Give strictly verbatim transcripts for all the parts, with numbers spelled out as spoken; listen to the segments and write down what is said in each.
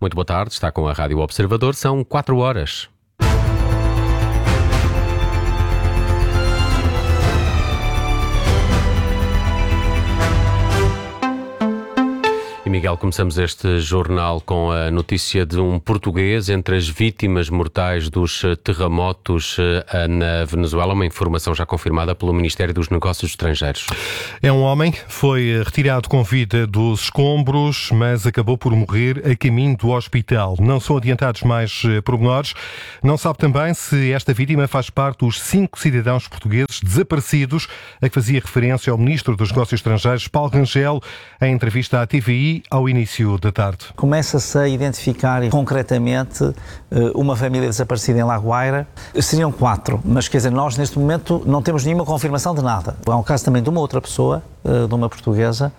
Muito boa tarde, está com a Rádio Observador, são quatro horas. Miguel, começamos este jornal com a notícia de um português entre as vítimas mortais dos terremotos na Venezuela, uma informação já confirmada pelo Ministério dos Negócios Estrangeiros. É um homem, foi retirado com vida dos escombros, mas acabou por morrer a caminho do hospital. Não são adiantados mais pormenores. Não sabe também se esta vítima faz parte dos cinco cidadãos portugueses desaparecidos, a que fazia referência ao Ministro dos Negócios Estrangeiros, Paulo Rangel, em entrevista à T V I, ao início da tarde. Começa-se a identificar concretamente uma família desaparecida em La Guaira. Seriam quatro, mas quer dizer, nós neste momento não temos nenhuma confirmação de nada. Há um caso também de uma outra pessoa, de uma portuguesa,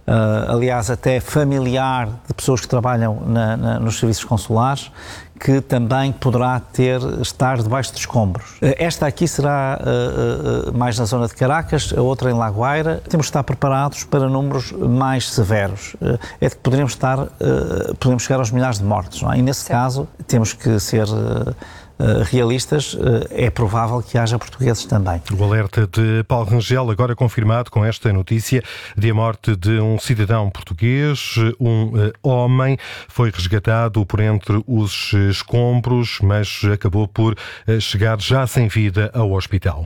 aliás até familiar de pessoas que trabalham na, na, nos serviços consulares, que também poderá ter, estar debaixo de escombros. Esta aqui será uh, uh, mais na zona de Caracas, a outra em La Guaira. Temos que estar preparados para números mais severos. Uh, é de que poderemos estar, uh, podemos chegar aos milhares de mortos, não é? E nesse caso temos que ser uh, Uh, realistas, uh, é provável que haja portugueses também. O alerta de Paulo Rangel, agora confirmado com esta notícia de a morte de um cidadão português, um uh, homem, foi resgatado por entre os escombros, mas acabou por uh, chegar já sem vida ao hospital.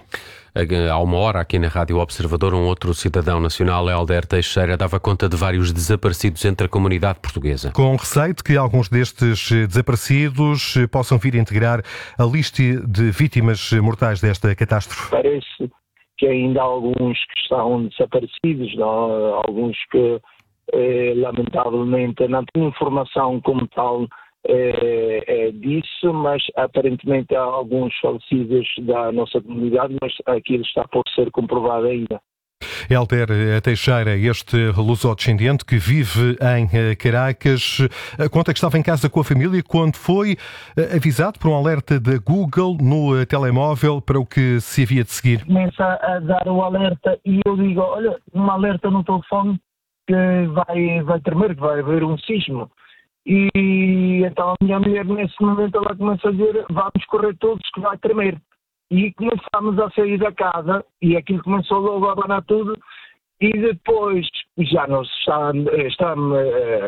Há uma hora, aqui na Rádio Observador, um outro cidadão nacional, Helder Teixeira, dava conta de vários desaparecidos entre a comunidade portuguesa. Com receio de que alguns destes desaparecidos possam vir a integrar a lista de vítimas mortais desta catástrofe. Parece que ainda há alguns que estão desaparecidos, não? Alguns que, eh, lamentavelmente, não têm informação como tal É, é disso, mas aparentemente há alguns falecidos da nossa comunidade, mas aquilo está por ser comprovado ainda. Helder Teixeira, este luso-descendente que vive em Caracas, conta que estava em casa com a família quando foi avisado por um alerta da Google no telemóvel para o que se havia de seguir. Começa a dar o alerta e eu digo, olha, um alerta no telefone que vai, vai tremer, que vai haver um sismo. E então a minha mulher nesse momento ela começa a dizer, vamos correr todos que vai tremer. E começamos a sair da casa e aquilo começou logo a abanar tudo e depois já nós estamos, estamos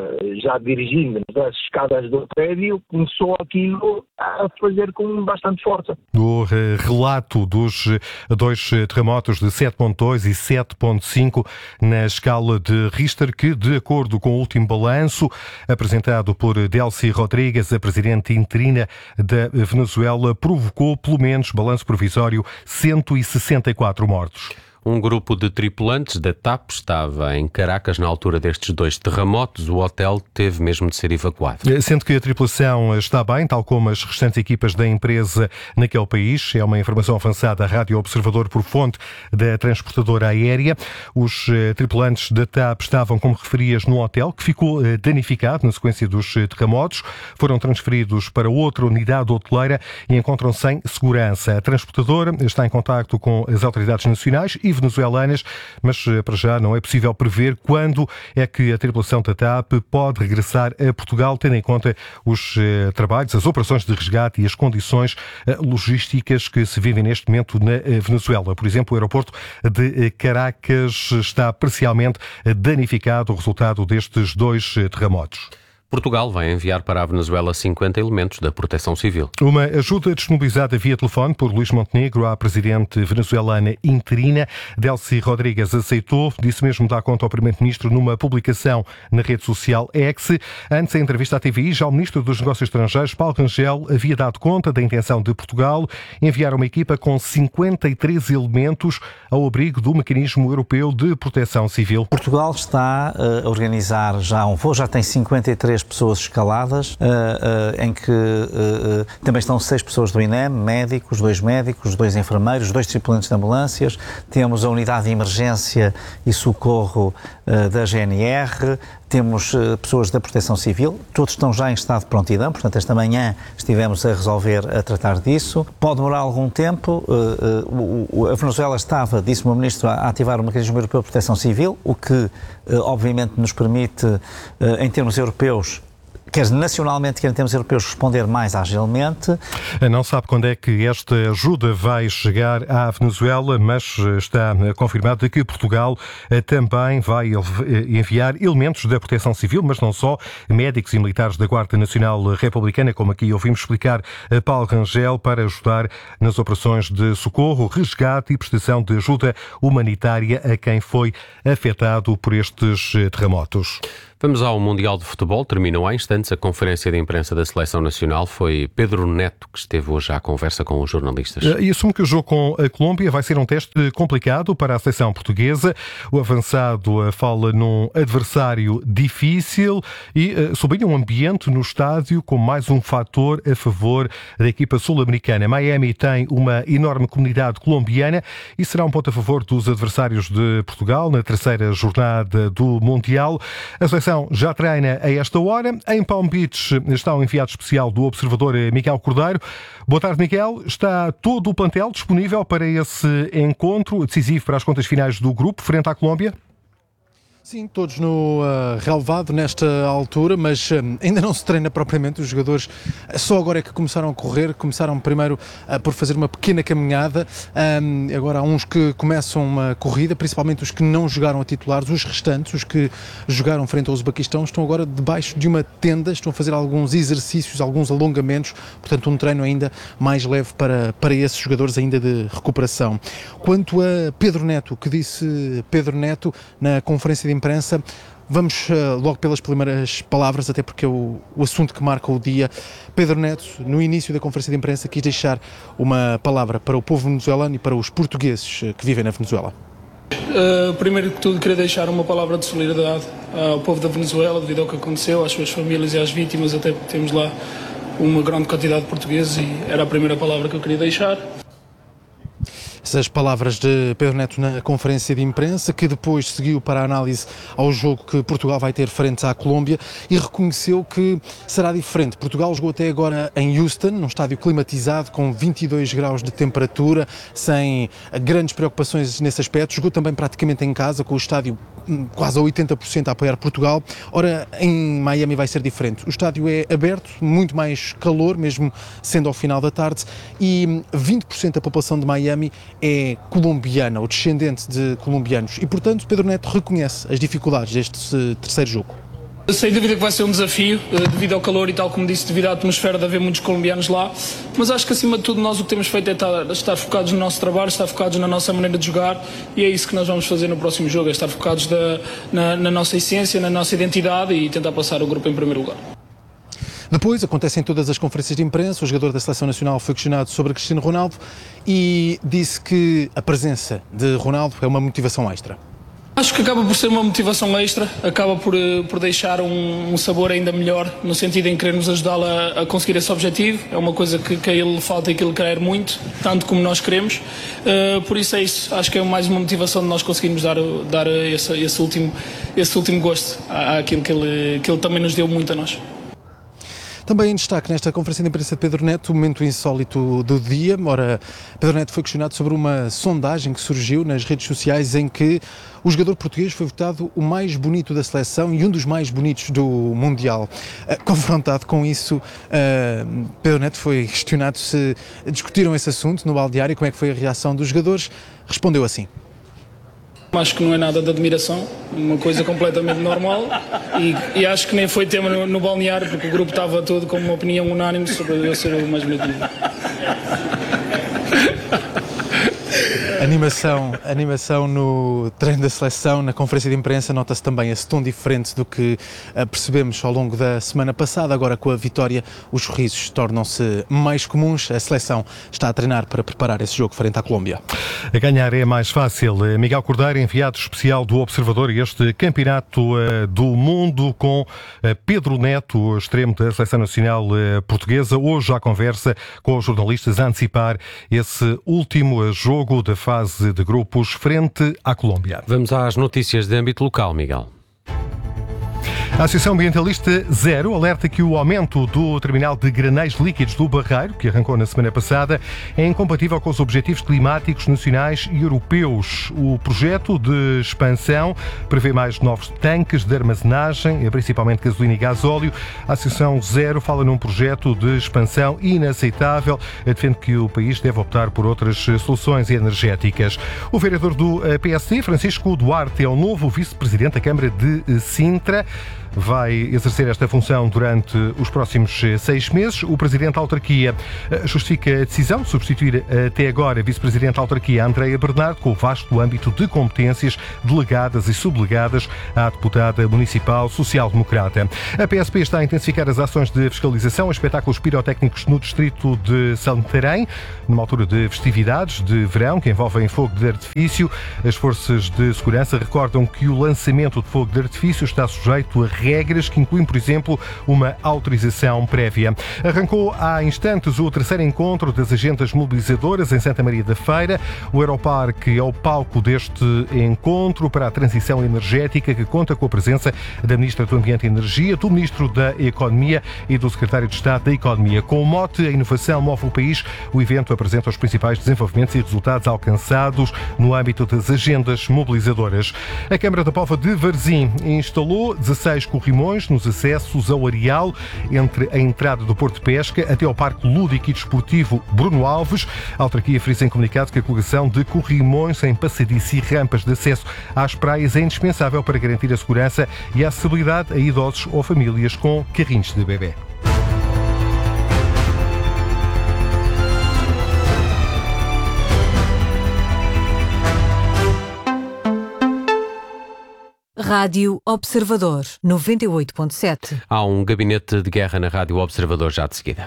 já dirigindo as escadas do prédio, começou aquilo a fazer com bastante força. O relato dos dois terremotos de sete ponto dois e sete ponto cinco na escala de Richter, que, de acordo com o último balanço apresentado por Delcy Rodrigues, a presidente interina da Venezuela, provocou, pelo menos, balanço provisório, cento e sessenta e quatro mortos. Um grupo de tripulantes da TAP estava em Caracas na altura destes dois terremotos. O hotel teve mesmo de ser evacuado. Sendo que a tripulação está bem, tal como as restantes equipas da empresa naquele país. É uma informação avançada à Rádio Observador por fonte da transportadora aérea. Os tripulantes da TAP estavam, como referias, no hotel, que ficou danificado na sequência dos terremotos. Foram transferidos para outra unidade hoteleira e encontram-se em segurança. A transportadora está em contacto com as autoridades nacionais e venezuelanas, mas para já não é possível prever quando é que a tripulação da TAP pode regressar a Portugal, tendo em conta os uh, trabalhos, as operações de resgate e as condições uh, logísticas que se vivem neste momento na uh, Venezuela. Por exemplo, o aeroporto de uh, Caracas está parcialmente uh, danificado, o resultado destes dois uh, terremotos. Portugal vai enviar para a Venezuela cinquenta elementos da Proteção Civil. Uma ajuda disponibilizada via telefone por Luís Montenegro à presidente venezuelana interina. Delcy Rodrigues aceitou, disse mesmo dar conta ao primeiro-ministro numa publicação na rede social X. Antes, em entrevista à T V I, já o ministro dos Negócios Estrangeiros, Paulo Rangel, havia dado conta da intenção de Portugal enviar uma equipa com cinquenta e três elementos ao abrigo do Mecanismo Europeu de Proteção Civil. Portugal está a organizar já um voo, já tem cinquenta e três pessoas escaladas, uh, uh, em que uh, uh, também estão seis pessoas do I N E M, médicos, dois médicos, dois enfermeiros, dois tripulantes de ambulâncias, temos a unidade de emergência e socorro uh, da G N R, temos uh, pessoas da Proteção Civil, todos estão já em estado de prontidão, portanto esta manhã estivemos a resolver, a tratar disso. Pode demorar algum tempo, uh, uh, uh, a Venezuela estava, disse o meu Ministro, a ativar o Mecanismo Europeu de Proteção Civil, o que uh, obviamente nos permite, uh, em termos europeus, quer nacionalmente, quer em termos europeus, responder mais agilmente. Não sabe quando é que esta ajuda vai chegar à Venezuela, mas está confirmado que Portugal também vai enviar elementos da Proteção Civil, mas não só, médicos e militares da Guarda Nacional Republicana, como aqui ouvimos explicar Paulo Rangel, para ajudar nas operações de socorro, resgate e prestação de ajuda humanitária a quem foi afetado por estes terremotos. Vamos ao Mundial de Futebol. Terminou há instantes a conferência de imprensa da Seleção Nacional. Foi Pedro Neto que esteve hoje à conversa com os jornalistas. E assume que o jogo com a Colômbia vai ser um teste complicado para a seleção portuguesa. O avançado fala num adversário difícil e sublinha um ambiente no estádio com mais um fator a favor da equipa sul-americana. Miami tem uma enorme comunidade colombiana e será um ponto a favor dos adversários de Portugal na terceira jornada do Mundial. A seleção já treina a esta hora. Em Palm Beach está um enviado especial do Observador, Miguel Cordeiro. Boa tarde, Miguel. Está todo o plantel disponível para esse encontro decisivo para as contas finais do grupo, frente à Colômbia? Sim, todos no uh, relevado nesta altura, mas um, ainda não se treina propriamente. Os jogadores só agora é que começaram a correr, começaram primeiro uh, por fazer uma pequena caminhada. Um, agora há uns que começam uma corrida, principalmente os que não jogaram a titulares. Os restantes, os que jogaram frente ao Uzbequistão, estão agora debaixo de uma tenda, estão a fazer alguns exercícios, alguns alongamentos, portanto um treino ainda mais leve para, para esses jogadores ainda de recuperação. Quanto a Pedro Neto, o que disse Pedro Neto na conferência de imprensa, vamos uh, logo pelas primeiras palavras, até porque é o, o assunto que marca o dia. Pedro Neto, no início da conferência de imprensa, quis deixar uma palavra para o povo venezuelano e para os portugueses uh, que vivem na Venezuela. Uh, primeiro que tudo, queria deixar uma palavra de solidariedade ao povo da Venezuela devido ao que aconteceu, às suas famílias e às vítimas, até porque temos lá uma grande quantidade de portugueses e era a primeira palavra que eu queria deixar. Essas palavras de Pedro Neto na conferência de imprensa, que depois seguiu para a análise ao jogo que Portugal vai ter frente à Colômbia e reconheceu que será diferente. Portugal jogou até agora em Houston, num estádio climatizado com vinte e dois graus de temperatura, sem grandes preocupações nesse aspecto. Jogou também praticamente em casa, com o estádio quase a oitenta por cento a apoiar Portugal. Ora, em Miami vai ser diferente. O estádio é aberto, muito mais calor, mesmo sendo ao final da tarde, e vinte por cento da população de Miami é colombiana, ou descendente de colombianos, e portanto Pedro Neto reconhece as dificuldades deste terceiro jogo. Sem dúvida que vai ser um desafio, devido ao calor e tal como disse, devido à atmosfera de haver muitos colombianos lá, mas acho que acima de tudo nós o que temos feito é estar, estar focados no nosso trabalho, estar focados na nossa maneira de jogar, e é isso que nós vamos fazer no próximo jogo, é estar focados da, na, na nossa essência, na nossa identidade e tentar passar o grupo em primeiro lugar. Depois acontecem todas as conferências de imprensa. O jogador da Seleção Nacional foi questionado sobre Cristiano Ronaldo e disse que a presença de Ronaldo é uma motivação extra. Acho que acaba por ser uma motivação extra, acaba por, por deixar um, um sabor ainda melhor, no sentido em querermos ajudá-lo a, a conseguir esse objetivo. É uma coisa que, que a ele falta e que ele quer muito, tanto como nós queremos. Uh, por isso é isso, acho que é mais uma motivação de nós conseguirmos dar, dar esse, esse, último, esse último gosto àquilo que ele, que ele também nos deu muito a nós. Também em destaque nesta conferência de imprensa de Pedro Neto, o momento insólito do dia. Ora, Pedro Neto foi questionado sobre uma sondagem que surgiu nas redes sociais em que o jogador português foi votado o mais bonito da seleção e um dos mais bonitos do Mundial. Uh, confrontado com isso, uh, Pedro Neto foi questionado se discutiram esse assunto no balneário, como é que foi a reação dos jogadores. Respondeu assim: acho que não é nada de admiração, uma coisa completamente normal e, e acho que nem foi tema no, no balneário, porque o grupo estava todo com uma opinião unânime sobre eu ser o mais bonito. Animação, animação no treino da seleção, na conferência de imprensa, nota-se também esse tom diferente do que uh, percebemos ao longo da semana passada. Agora, com a vitória, os sorrisos tornam-se mais comuns. A seleção está a treinar para preparar esse jogo frente à Colômbia. A ganhar é mais fácil. Miguel Cordeiro, enviado especial do Observador, este campeonato uh, do mundo com uh, Pedro Neto, extremo da Seleção Nacional uh, Portuguesa. Hoje à conversa com os jornalistas a antecipar esse último jogo da fase de grupos frente à Colômbia. Vamos às notícias de âmbito local, Miguel. A Associação Ambientalista Zero alerta que o aumento do terminal de granéis líquidos do Barreiro, que arrancou na semana passada, é incompatível com os objetivos climáticos nacionais e europeus. O projeto de expansão prevê mais novos tanques de armazenagem, principalmente gasolina e gasóleo. A Associação Zero fala num projeto de expansão inaceitável. Defende que o país deve optar por outras soluções energéticas. O vereador do P S D, Francisco Duarte, é o novo vice-presidente da Câmara de Sintra. Vai exercer esta função durante os próximos seis meses. O Presidente da Autarquia justifica a decisão de substituir até agora a Vice-Presidente da Autarquia, Andreia Bernardo, com o vasto âmbito de competências delegadas e subdelegadas à Deputada Municipal Social-Democrata. A P S P está a intensificar as ações de fiscalização a espetáculos pirotécnicos no distrito de Santarém, numa altura de festividades de verão que envolvem fogo de artifício. As forças de segurança recordam que o lançamento de fogo de artifício está sujeito a regras que incluem, por exemplo, uma autorização prévia. Arrancou há instantes o terceiro encontro das agendas mobilizadoras em Santa Maria da Feira. O Aeroparque é o palco deste encontro para a transição energética, que conta com a presença da Ministra do Ambiente e Energia, do Ministro da Economia e do Secretário de Estado da Economia. Com o mote "A inovação move o país", o evento apresenta os principais desenvolvimentos e resultados alcançados no âmbito das agendas mobilizadoras. A Câmara da Póvoa de Varzim instalou dezasseis corrimões nos acessos ao areal entre a entrada do Porto de Pesca até ao Parque Lúdico e Desportivo Bruno Alves. A autarquia frisa em comunicado que a colocação de corrimões em passadiço e rampas de acesso às praias é indispensável para garantir a segurança e a acessibilidade a idosos ou famílias com carrinhos de bebê. Rádio Observador, noventa e oito ponto sete. Há um gabinete de guerra na Rádio Observador já de seguida.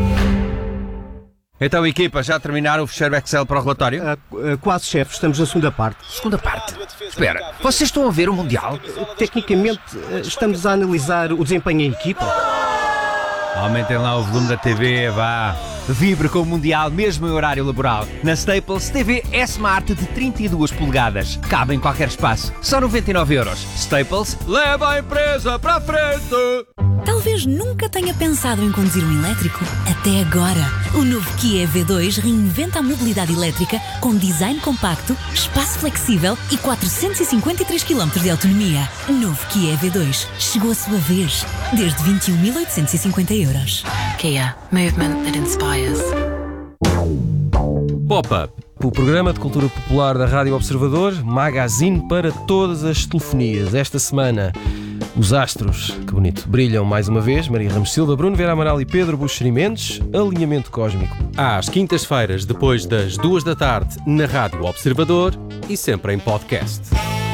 Então, equipa, já terminaram o fecheiro Excel para o relatório? Uh, uh, quase, chefe. Estamos na segunda parte. Segunda parte? Espera, vocês estão a ver o Mundial? Uh, tecnicamente, uh, estamos a analisar o desempenho em equipa. Aumentem lá o volume da T V, vá. Vibre com o Mundial, mesmo em horário laboral. Na Staples, T V S-Smart de trinta e duas polegadas. Cabe em qualquer espaço. Só noventa e nove euros. Staples, leva a empresa para a frente! Talvez nunca tenha pensado em conduzir um elétrico. Até agora. O novo Kia E V dois reinventa a mobilidade elétrica com design compacto, espaço flexível e quatrocentos e cinquenta e três quilómetros de autonomia. Novo Kia E V dois. Chegou a sua vez. Desde vinte e um mil oitocentos e cinquenta euros. Kia. Movement that inspires. Pop-up, o programa de cultura popular da Rádio Observador, magazine para todas as telefonias. Esta semana, os astros, que bonito, brilham mais uma vez. Maria Ramos Silva, Bruno Vera Amaral e Pedro Buxeri Mendes. Alinhamento cósmico. Às quintas-feiras, depois das duas da tarde, na Rádio Observador e sempre em podcast.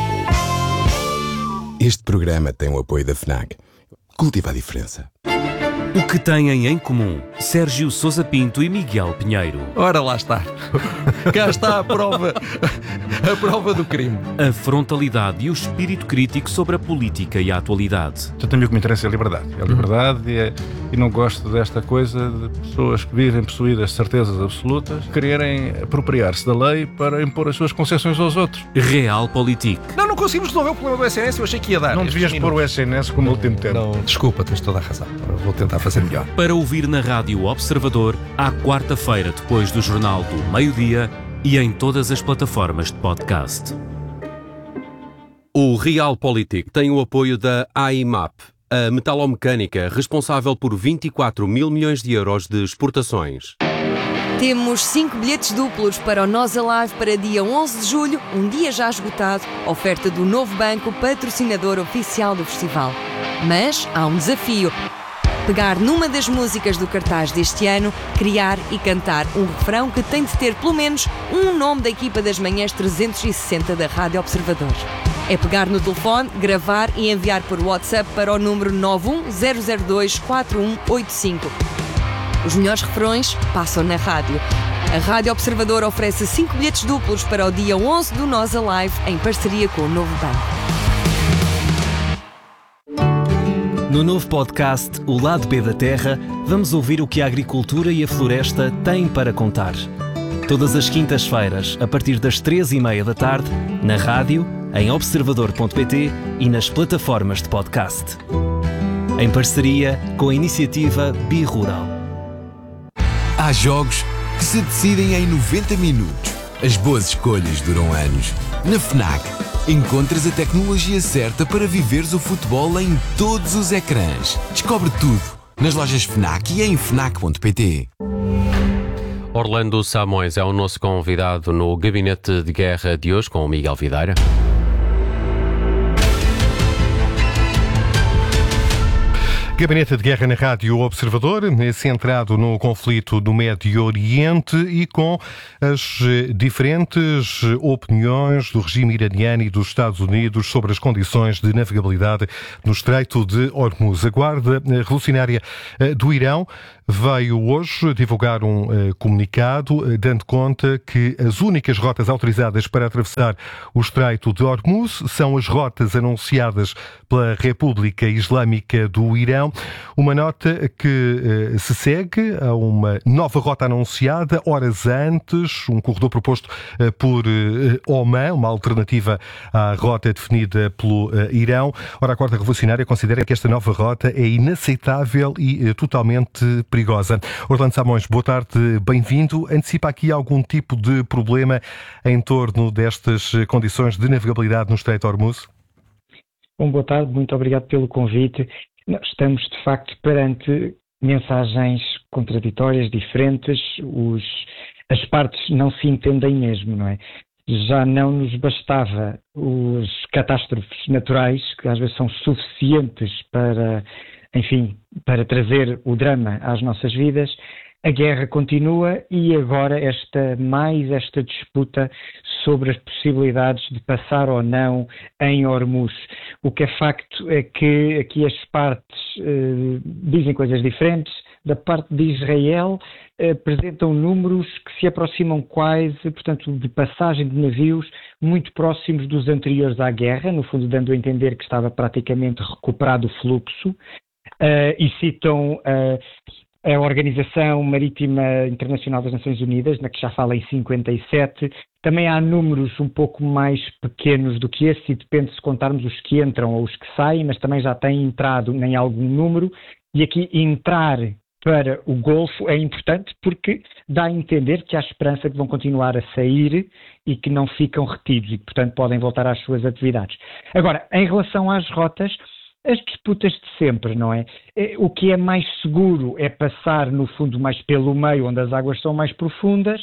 Este programa tem o apoio da FNAC. Cultiva a diferença. O que têm em comum Sérgio Sousa Pinto e Miguel Pinheiro? Ora, lá está. Cá está a prova, a prova do crime. A frontalidade e o espírito crítico sobre a política e a atualidade. Eu tenho o que me interessa é a liberdade. É a liberdade e, é, e não gosto desta coisa de pessoas que vivem possuídas de certezas absolutas quererem apropriar-se da lei para impor as suas concessões aos outros. Realpolitik. Não, não conseguimos resolver o problema do S N S, eu achei que ia dar. Não devias pôr o S N S como último termo. Não, desculpa, tens toda a razão. Vou tentar fazer melhor. Para ouvir na Rádio Observador, à quarta-feira, depois do Jornal do Meio-Dia e em todas as plataformas de podcast. O Realpolitik tem o apoio da A I M A P, a metalomecânica responsável por vinte e quatro mil milhões de euros de exportações. Temos cinco bilhetes duplos para o Nós Alive para dia onze de julho, um dia já esgotado, oferta do Novo Banco, patrocinador oficial do festival. Mas há um desafio. Pegar numa das músicas do cartaz deste ano, criar e cantar um refrão que tem de ter pelo menos um nome da equipa das manhãs trezentos e sessenta da Rádio Observador. É pegar no telefone, gravar e enviar por WhatsApp para o número nove um zero zero dois quatro um oito cinco. Os melhores refrões passam na rádio. A Rádio Observador oferece cinco bilhetes duplos para o dia onze do Nós Alive, em parceria com o Novo Banco. No novo podcast O Lado B da Terra, vamos ouvir o que a agricultura e a floresta têm para contar. Todas as quintas-feiras, a partir das três e meia da tarde, na rádio, em observador ponto pt e nas plataformas de podcast. em parceria com a iniciativa Birural. Há jogos que se decidem em noventa minutos. As boas escolhas duram anos. Na FNAC, encontras a tecnologia certa para viveres o futebol em todos os ecrãs. Descobre tudo nas lojas FNAC e em fnac ponto pt. Orlando Samões é o nosso convidado no Gabinete de Guerra de hoje, com o Miguel Videira. Gabinete de Guerra na Rádio Observador, centrado no conflito do Médio Oriente e com as diferentes opiniões do regime iraniano e dos Estados Unidos sobre as condições de navegabilidade no Estreito de Hormuz. A Guarda Revolucionária do Irão veio hoje divulgar um comunicado dando conta que as únicas rotas autorizadas para atravessar o Estreito de Hormuz são as rotas anunciadas pela República Islâmica do Irão. Uma nota que se segue a uma nova rota anunciada horas antes, um corredor proposto por Oman, uma alternativa à rota definida pelo Irão. Ora, a Guarda Revolucionária considera que esta nova rota é inaceitável e totalmente perigosa. Orlando Samões, boa tarde, bem-vindo. Antecipa aqui algum tipo de problema em torno destas condições de navegabilidade no Estreito de Hormuz? Bom, boa tarde, muito obrigado pelo convite. Nós estamos, de facto, perante mensagens contraditórias, diferentes, os, as partes não se entendem mesmo, não é? Já não nos bastava as catástrofes naturais, que às vezes são suficientes para, enfim, para trazer o drama às nossas vidas. A guerra continua e agora esta, mais esta disputa sobre as possibilidades de passar ou não em Hormuz. O que é facto é que aqui as partes eh, dizem coisas diferentes. Da parte de Israel eh, apresentam números que se aproximam quase, portanto, de passagem de navios muito próximos dos anteriores à guerra, no fundo dando a entender que estava praticamente recuperado o fluxo, eh, e citam eh, a Organização Marítima Internacional das Nações Unidas, na que já fala em cinquenta e sete. Também há números um pouco mais pequenos do que esse, e depende se contarmos os que entram ou os que saem, mas também já têm entrado em algum número. E aqui entrar para o Golfo é importante porque dá a entender que há esperança que vão continuar a sair e que não ficam retidos e que, portanto, podem voltar às suas atividades. Agora, em relação às rotas, as disputas de sempre, não é? O que é mais seguro é passar, no fundo, mais pelo meio, onde as águas são mais profundas,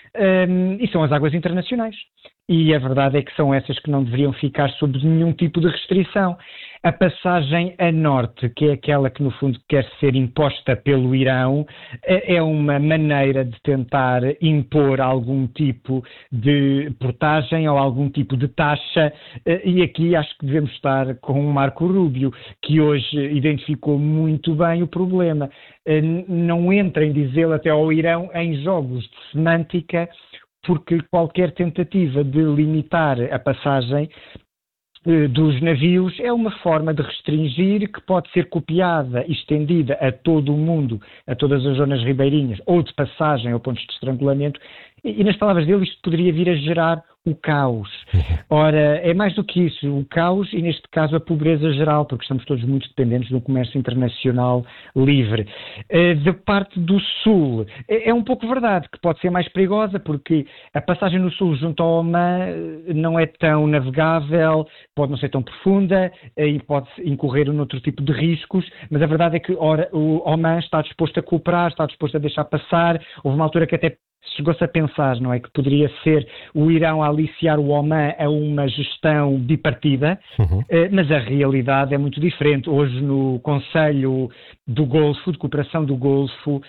um, e são as águas internacionais. E a verdade é que são essas que não deveriam ficar sob nenhum tipo de restrição. A passagem a norte, que é aquela que no fundo quer ser imposta pelo Irão, é uma maneira de tentar impor algum tipo de portagem ou algum tipo de taxa, e aqui acho que devemos estar com o Marco Rubio, que hoje identificou muito bem o problema. Não entra em dizê-lo até ao Irão em jogos de semântica, porque qualquer tentativa de limitar a passagem eh, dos navios é uma forma de restringir que pode ser copiada e estendida a todo o mundo, a todas as zonas ribeirinhas, ou de passagem ou pontos de estrangulamento, e, e nas palavras dele isto poderia vir a gerar o caos. Ora, é mais do que isso, o caos e, neste caso, a pobreza geral, porque estamos todos muito dependentes de um comércio internacional livre. Uh, da parte do sul, é, é um pouco verdade que pode ser mais perigosa, porque a passagem no sul junto ao Oman não é tão navegável, pode não ser tão profunda uh, e pode incorrer noutro tipo de riscos, mas a verdade é que ora, o Oman está disposto a cooperar, está disposto a deixar passar. Houve uma altura que até chegou-se a pensar, não é, que poderia ser o Irão a aliciar o Oman a uma gestão bipartida, uhum. Mas a realidade é muito diferente. Hoje no Conselho do Golfo, de Cooperação do Golfo,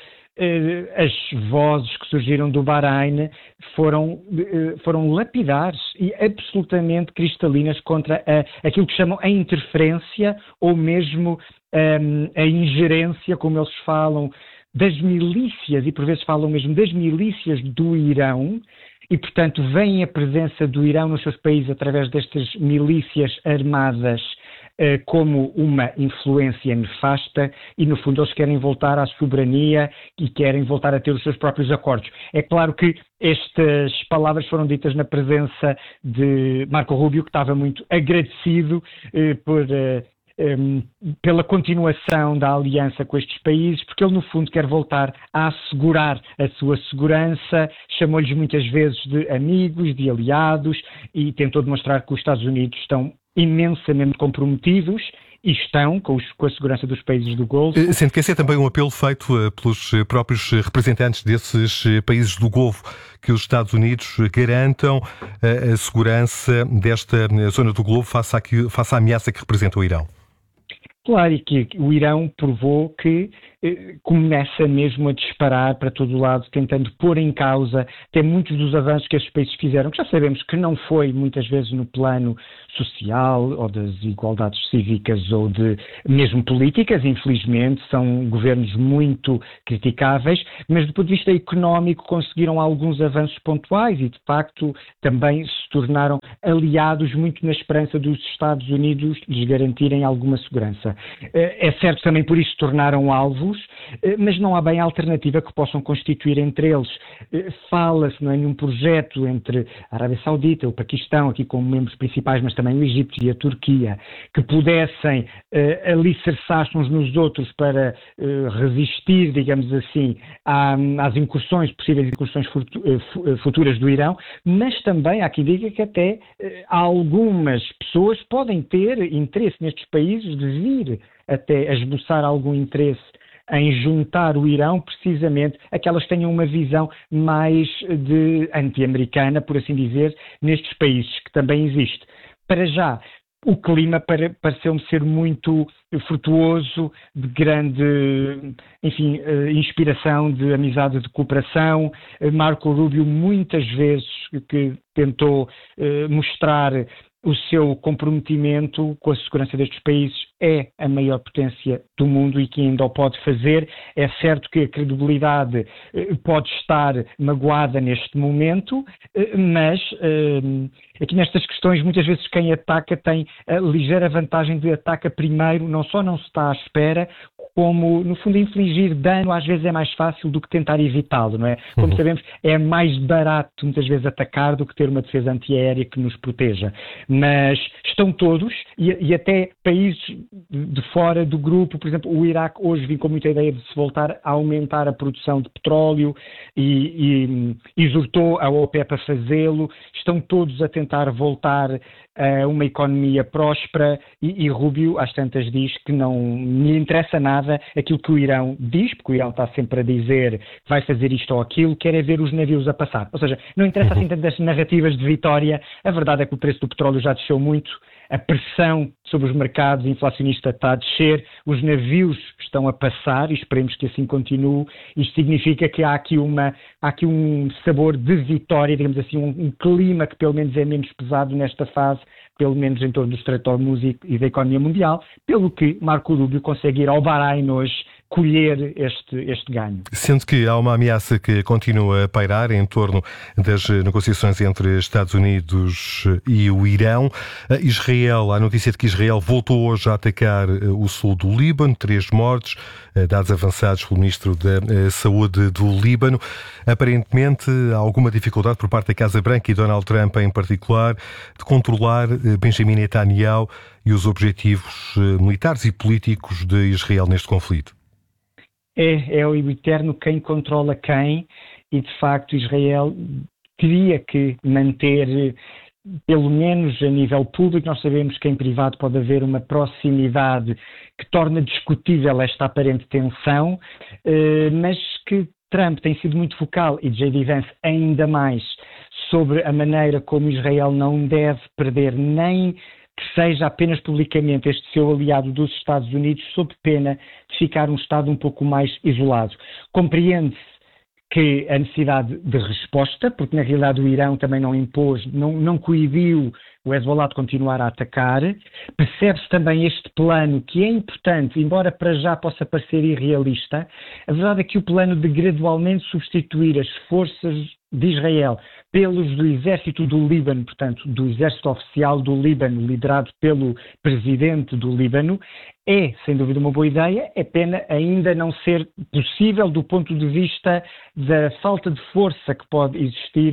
as vozes que surgiram do Bahrein foram, foram lapidares e absolutamente cristalinas contra a, aquilo que chamam a interferência ou mesmo um, a ingerência, como eles falam, das milícias, e por vezes falam mesmo das milícias do Irão, e portanto vem a presença do Irão nos seus países através destas milícias armadas eh, como uma influência nefasta, e no fundo eles querem voltar à soberania e querem voltar a ter os seus próprios acordos. É claro que estas palavras foram ditas na presença de Marco Rubio, que estava muito agradecido eh, por... Eh, um, pela continuação da aliança com estes países, porque ele, no fundo, quer voltar a assegurar a sua segurança, chamou-lhes muitas vezes de amigos, de aliados, e tentou demonstrar que os Estados Unidos estão imensamente comprometidos e estão com, os, com a segurança dos países do Golfo. Sendo que esse é também um apelo feito uh, pelos próprios representantes desses países do Golfo, que os Estados Unidos garantam uh, a segurança desta zona do globo face, àque, face à ameaça que representa o Irão. Claro, e que o Irão provou que eh, começa mesmo a disparar para todo o lado, tentando pôr em causa até muitos dos avanços que estes países fizeram, que já sabemos que não foi muitas vezes no plano social ou das igualdades cívicas ou de mesmo políticas, infelizmente, são governos muito criticáveis, mas do ponto de vista económico conseguiram alguns avanços pontuais e de facto também se tornaram aliados muito na esperança dos Estados Unidos lhes garantirem alguma segurança. É certo também por isso se tornaram alvos, mas não há bem alternativa que possam constituir entre eles. Fala-se, não é, num projeto entre a Arábia Saudita, o Paquistão, aqui como membros principais, mas também o Egito e a Turquia, que pudessem uh, alicerçar-se uns nos outros para uh, resistir, digamos assim, à, às incursões, possíveis incursões futuras do Irão, mas também há quem diga que até uh, algumas pessoas podem ter interesse nestes países de vir até a esboçar algum interesse em juntar o Irão, precisamente aquelas que tenham uma visão mais de anti-americana, por assim dizer, nestes países, que também existe. Para já, o clima pareceu-me ser muito frutuoso, de grande, enfim, inspiração, de amizade, de cooperação. Marco Rubio muitas vezes que tentou mostrar o seu comprometimento com a segurança destes países, é a maior potência do mundo e que ainda o pode fazer. É certo que a credibilidade eh, pode estar magoada neste momento, eh, mas eh, aqui nestas questões muitas vezes quem ataca tem a ligeira vantagem de ataca primeiro, não só não se está à espera, como, no fundo, infligir dano às vezes é mais fácil do que tentar evitá-lo, não é? Como uhum. sabemos, é mais barato muitas vezes atacar do que ter uma defesa antiaérea que nos proteja. Mas estão todos, e, e até países de fora do grupo, por exemplo, o Iraque hoje vem com muita ideia de se voltar a aumentar a produção de petróleo e, e exortou a OPEP a fazê-lo. Estão todos a tentar voltar a uma economia próspera e, e Rubio, às tantas, diz que não lhe interessa nada aquilo que o Irão diz, porque o Irão está sempre a dizer que vai fazer isto ou aquilo, quer é ver os navios a passar. Ou seja, não interessa assim tantas narrativas de vitória. A verdade é que o preço do petróleo já desceu muito, a pressão sobre os mercados inflacionista está a descer, os navios estão a passar e esperemos que assim continue. Isto significa que há aqui, uma, há aqui um sabor de vitória, digamos assim, um, um clima que pelo menos é menos pesado nesta fase, pelo menos em torno do Strait of Hormuz e da economia mundial, pelo que Marco Rubio consegue ir ao Bahrein hoje colher este, este ganho. Sendo que há uma ameaça que continua a pairar em torno das negociações entre Estados Unidos e o Irão. Israel, há notícia de que Israel voltou hoje a atacar o sul do Líbano, três mortes, dados avançados pelo Ministro da Saúde do Líbano. Aparentemente, há alguma dificuldade por parte da Casa Branca e Donald Trump em particular de controlar Benjamin Netanyahu e os objetivos militares e políticos de Israel neste conflito. É, é o eterno quem controla quem e, de facto, Israel teria que manter, pelo menos a nível público, nós sabemos que em privado pode haver uma proximidade que torna discutível esta aparente tensão, mas que Trump tem sido muito focal e J D Vance ainda mais sobre a maneira como Israel não deve perder nem que seja apenas publicamente este seu aliado dos Estados Unidos, sob pena de ficar um Estado um pouco mais isolado. Compreende-se que a necessidade de resposta, porque na realidade o Irão também não impôs, não, não coibiu o Hezbollah de continuar a atacar. Percebe-se também este plano que é importante, embora para já possa parecer irrealista. A verdade é que o plano de gradualmente substituir as forças de Israel pelos do exército do Líbano, portanto, do exército oficial do Líbano, liderado pelo presidente do Líbano, é, sem dúvida, uma boa ideia. É pena ainda não ser possível do ponto de vista da falta de força que pode existir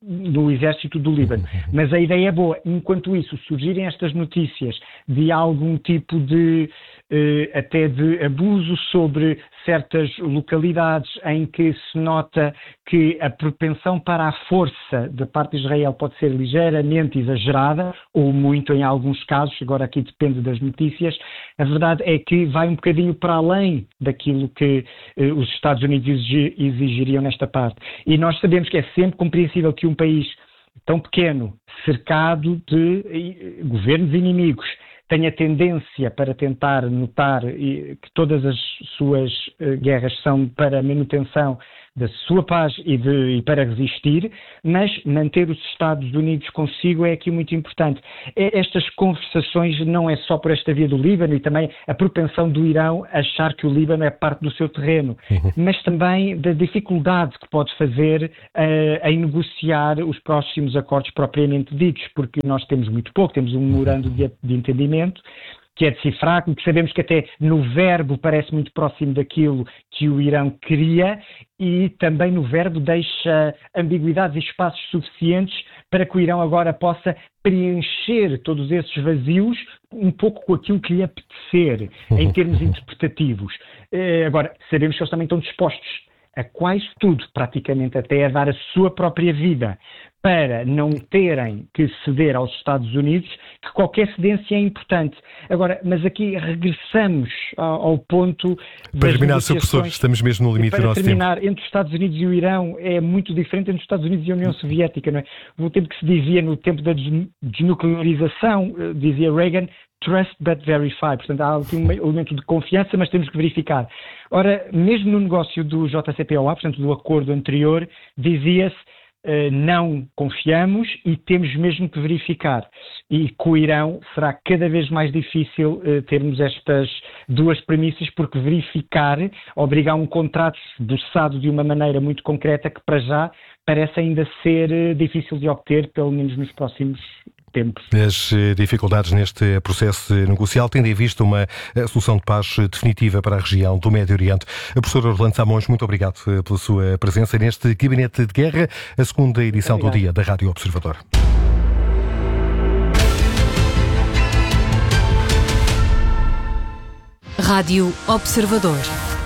do exército do Líbano. Mas a ideia é boa. Enquanto isso, surgirem estas notícias de algum tipo de eh, até de abuso sobre certas localidades em que se nota que a propensão para a força da parte de Israel pode ser ligeiramente exagerada, ou muito em alguns casos, agora aqui depende das notícias, a verdade é que vai um bocadinho para além daquilo que eh, os Estados Unidos exigir, exigiriam nesta parte. E nós sabemos que é sempre compreensível que um país tão pequeno, cercado de eh, governos inimigos, tenha tendência para tentar notar que todas as suas uh, guerras são para a manutenção da sua paz e, de, e para resistir, mas manter os Estados Unidos consigo é aqui muito importante. Estas conversações não é só por esta via do Líbano e também a propensão do Irão a achar que o Líbano é parte do seu terreno, uhum. mas também da dificuldade que pode fazer uh, em negociar os próximos acordos propriamente ditos, porque nós temos muito pouco, temos um memorando de, de entendimento, que é decifrar, que sabemos que até no verbo parece muito próximo daquilo que o Irão queria e também no verbo deixa ambiguidades e espaços suficientes para que o Irão agora possa preencher todos esses vazios um pouco com aquilo que lhe apetecer, em termos interpretativos. Agora, sabemos que eles também estão dispostos a quase tudo, praticamente até a dar a sua própria vida, para não terem que ceder aos Estados Unidos, que qualquer cedência é importante. Agora, mas aqui regressamos ao, ao ponto... Para terminar, Sr Professor, estamos mesmo no limite do nosso tempo. Para terminar, entre os Estados Unidos e o Irão é muito diferente entre os Estados Unidos e a União Soviética, não é? O tempo que se dizia no tempo da desnuclearização, dizia Reagan, trust but verify. Portanto, há aqui um elemento de confiança, mas temos que verificar. Ora, mesmo no negócio do J C P O A, portanto, do acordo anterior, dizia-se Uh, não confiamos e temos mesmo que verificar. E com o Irão será cada vez mais difícil uh, termos estas duas premissas, porque verificar obriga a um contrato esboçado de uma maneira muito concreta que para já parece ainda ser uh, difícil de obter, pelo menos nos próximos tempos. As dificuldades neste processo negocial têm em vista uma solução de paz definitiva para a região do Médio Oriente. A professora Orlando Samões, muito obrigado pela sua presença neste Gabinete de Guerra, a segunda edição do dia da Rádio Observador. Rádio Observador.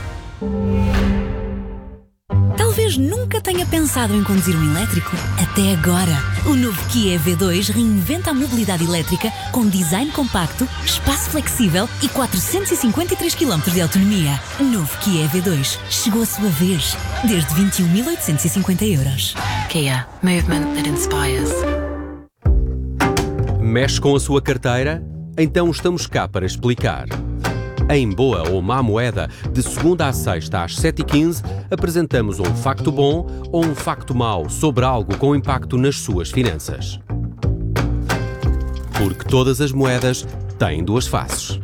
Talvez nunca tenha pensado em conduzir um elétrico. Até agora. O novo Kia E V dois reinventa a mobilidade elétrica com design compacto, espaço flexível e quatrocentos e cinquenta e três quilómetros de autonomia. Novo Kia E V dois. Chegou a sua vez. Desde vinte e um mil oitocentos e cinquenta euros. Kia. Movement that inspires. Mexe com a sua carteira? Então estamos cá para explicar. Em Boa ou Má Moeda, de segunda à sexta às sete e quinze, apresentamos um facto bom ou um facto mau sobre algo com impacto nas suas finanças. Porque todas as moedas têm duas faces.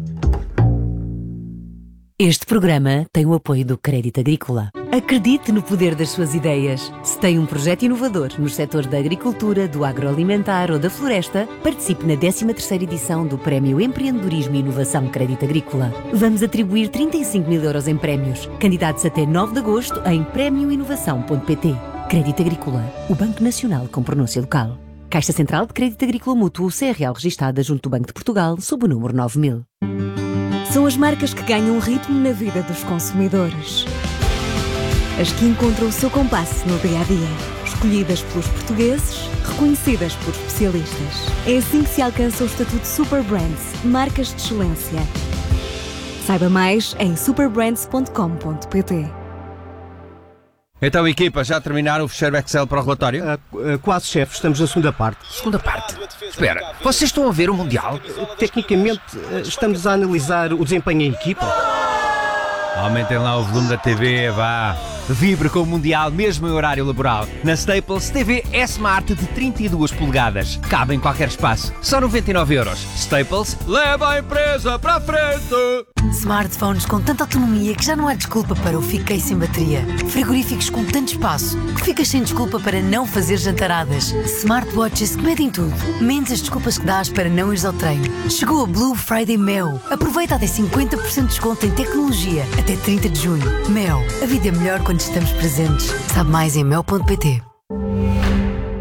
Este programa tem o apoio do Crédito Agrícola. Acredite no poder das suas ideias. Se tem um projeto inovador nos setores da agricultura, do agroalimentar ou da floresta, participe na décima terceira edição do Prémio Empreendedorismo e Inovação Crédito Agrícola. Vamos atribuir trinta e cinco mil euros em prémios. Candidatos até nove de agosto em prémio inovação ponto pt. Crédito Agrícola, o Banco Nacional com pronúncia local. Caixa Central de Crédito Agrícola Mútuo, C R L registada junto do Banco de Portugal, sob o número nove mil. São as marcas que ganham ritmo na vida dos consumidores. As que encontram o seu compasso no dia-a-dia. Escolhidas pelos portugueses, reconhecidas por especialistas. É assim que se alcança o estatuto Super Brands, marcas de excelência. Saiba mais em super brands ponto com ponto pt. Então, equipa, já terminaram o fecheiro Excel para o relatório? Uh, uh, quase, chefe. Estamos na segunda parte. Segunda parte? Espera, vocês estão a ver o Mundial? Uh, tecnicamente, uh, estamos a analisar o desempenho em equipa. Aumentem lá o volume da T V, vá. Vibre com o Mundial, mesmo em horário laboral. Na Staples, T V S-Smart de trinta e duas polegadas. Cabe em qualquer espaço. Só noventa e nove euros. Staples, leva a empresa para a frente! Smartphones com tanta autonomia que já não há desculpa para o fiquei sem bateria. Frigoríficos com tanto espaço que ficas sem desculpa para não fazer jantaradas. Smartwatches que medem tudo, menos as desculpas que dás para não ires ao treino. Chegou a Blue Friday Mel. Aproveita até cinquenta por cento de desconto em tecnologia até trinta de junho. Mel, a vida é melhor quando estamos presentes. Sabe mais em mel ponto pt.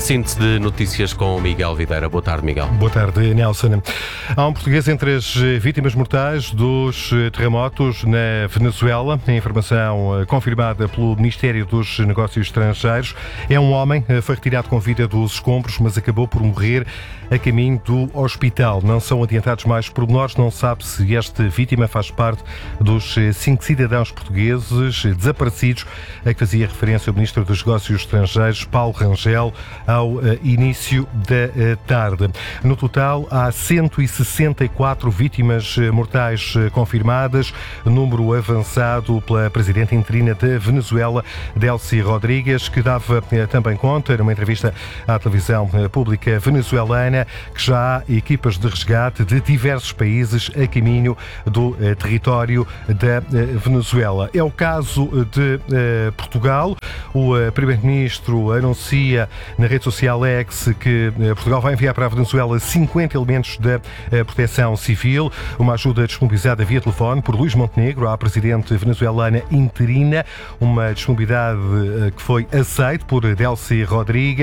Síntese de notícias com Miguel Videira. Boa tarde, Miguel. Boa tarde, Nelson. Há um português entre as vítimas mortais dos terremotos na Venezuela. A informação confirmada pelo Ministério dos Negócios Estrangeiros. É um homem, foi retirado com vida dos escombros, mas acabou por morrer a caminho do hospital. Não são adiantados mais pormenores, não sabe se esta vítima faz parte dos cinco cidadãos portugueses desaparecidos a que fazia referência o Ministro dos Negócios Estrangeiros, Paulo Rangel, ao início da tarde. No total, há cento e sessenta e quatro vítimas mortais confirmadas, número avançado pela Presidente interina da Venezuela, Delcy Rodrigues, que dava também conta, numa entrevista à televisão pública venezuelana, que já há equipas de resgate de diversos países a caminho do território da Venezuela. É o caso de Portugal. O Primeiro-Ministro anuncia na rede social X que Portugal vai enviar para a Venezuela cinquenta elementos da Proteção Civil, uma ajuda disponibilizada via telefone por Luís Montenegro à Presidente venezuelana interina, uma disponibilidade que foi aceita por Delcy Rodrigues.